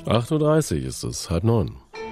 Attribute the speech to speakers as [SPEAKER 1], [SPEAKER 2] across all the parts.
[SPEAKER 1] 8:30 ist es, 8:30.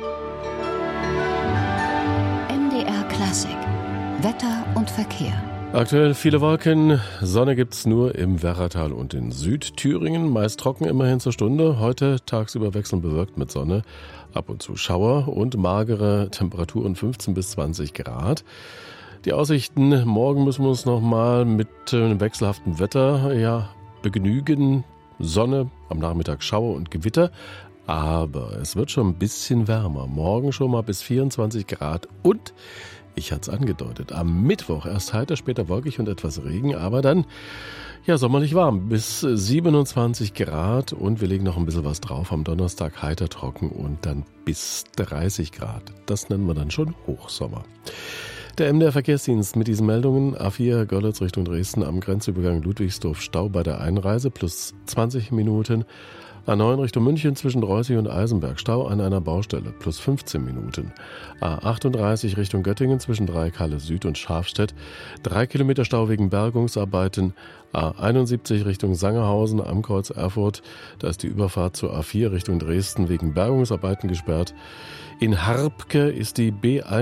[SPEAKER 2] MDR Klassik. Wetter und Verkehr.
[SPEAKER 1] Aktuell viele Wolken, Sonne gibt's nur im Werratal und in Südthüringen, meist trocken immerhin zur Stunde. Heute tagsüber wechselnd bewölkt mit Sonne, ab und zu Schauer und magere Temperaturen 15 bis 20 Grad. Die Aussichten, morgen müssen wir uns nochmal mit wechselhaftem Wetter begnügen. Sonne, am Nachmittag Schauer und Gewitter. Aber es wird schon ein bisschen wärmer. Morgen schon mal bis 24 Grad und, ich hatte es angedeutet, am Mittwoch erst heiter, später wolkig und etwas Regen, aber dann sommerlich warm bis 27 Grad und wir legen noch ein bisschen was drauf. Am Donnerstag heiter trocken und dann bis 30 Grad. Das nennen wir dann schon Hochsommer. Der MDR Verkehrsdienst mit diesen Meldungen: A4 Görlitz Richtung Dresden am Grenzübergang Ludwigsdorf Stau bei der Einreise plus 20 Minuten. A9 Richtung München zwischen Reußig und Eisenberg Stau an einer Baustelle plus 15 Minuten. A38 Richtung Göttingen zwischen Dreieckhalle Süd und Schafstedt 3 Kilometer Stau wegen Bergungsarbeiten. A71 Richtung Sangerhausen am Kreuz Erfurt, da ist die Überfahrt zur A4 Richtung Dresden wegen Bergungsarbeiten gesperrt. In Harpke ist die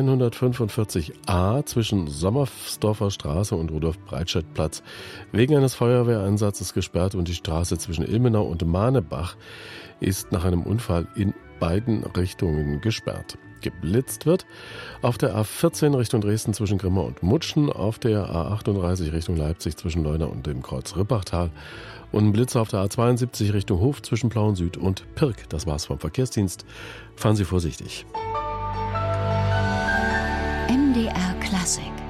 [SPEAKER 1] B145a zwischen Sommersdorfer Straße und Rudolf-Breitscheid-Platz wegen eines Feuerwehreinsatzes gesperrt und die Straße zwischen Ilmenau und Mahnebach ist nach einem Unfall in beiden Richtungen gesperrt. Geblitzt wird auf der A14 Richtung Dresden zwischen Grimma und Mutschen, auf der A38 Richtung Leipzig zwischen Leuna und dem Kreuz Rippachtal und ein Blitz auf der A72 Richtung Hof zwischen Plauen Süd und Pirk. Das war's vom Verkehrsdienst. Fahren Sie vorsichtig.
[SPEAKER 2] MDR Klassik.